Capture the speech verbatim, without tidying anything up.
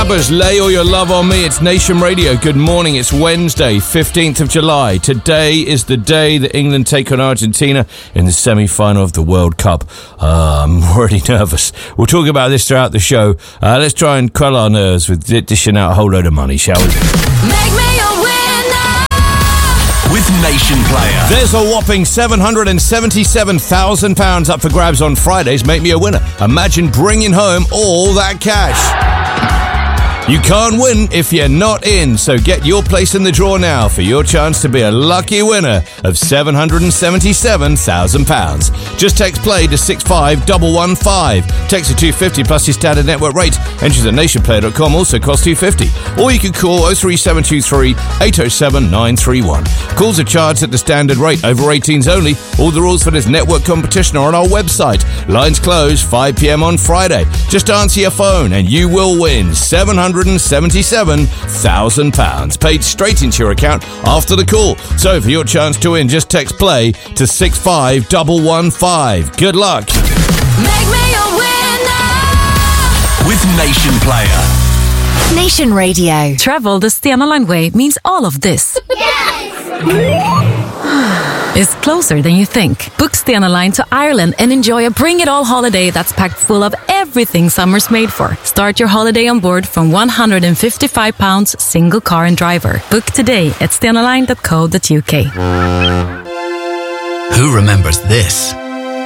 ABBA's Lay All Your Love On Me. It's Nation Radio. Good morning. It's Wednesday, fifteenth of July. Today is the day that England take on Argentina in the semi-final of the World Cup. Uh, I'm already nervous. We'll talk about this throughout the show. Uh, let's try and quell our nerves with dishing out a whole load of money, shall we? Make me a winner with Nation Player. There's a whopping seven hundred seventy-seven thousand pounds up for grabs on Fridays. Make me a winner. Imagine bringing home all that cash. You can't win if you're not in, so get your place in the draw now for your chance to be a lucky winner of seven hundred seventy-seven thousand pounds. Just text play to six five one one five. Text to two fifty plus your standard network rate. Entries at nation player dot com also cost two fifty. Or you can call oh three seven two three eight oh seven nine three one. Calls are charged at the standard rate. Over eighteens only. All the rules for this network competition are on our website. Lines close five p.m. on Friday. Just answer your phone and you will win seven hundred seventy-seven thousand pounds paid straight into your account after the call. So for your chance to win, just text play to six five one one five. Good luck. Make me a winner with Nation Player. Nation Radio. Travel the Stena Line way means all of this. Yes! Is closer than you think. Book Stena Line to Ireland and enjoy a bring-it-all holiday that's packed full of everything summer's made for. Start your holiday on board from one hundred fifty-five pounds, single car and driver. Book today at stena line dot co dot uk. Who remembers this?